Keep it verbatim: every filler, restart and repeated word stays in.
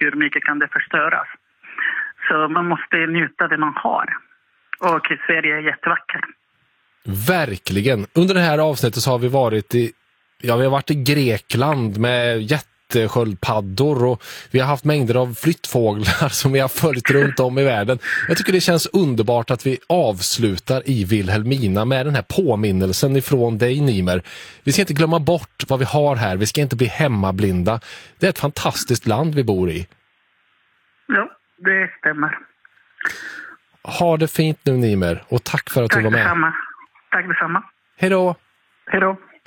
hur mycket kan det förstöras. Så man måste njuta det man har. Och Sverige är jättevacker. Verkligen. Under det här avsnittet så har vi varit i, ja, vi har varit i Grekland med jättesköldpaddor och vi har haft mängder av flyttfåglar som vi har följt runt om i världen. Jag tycker det känns underbart att vi avslutar i Vilhelmina med den här påminnelsen ifrån dig, Nimer. Vi ska inte glömma bort vad vi har här. Vi ska inte bli hemmablinda. Det är ett fantastiskt land vi bor i. Ja, det stämmer. Ha det fint nu, Nimer, och tack för att tack du var med. Detsamma. Tack detsamma. Hej då! Hej då!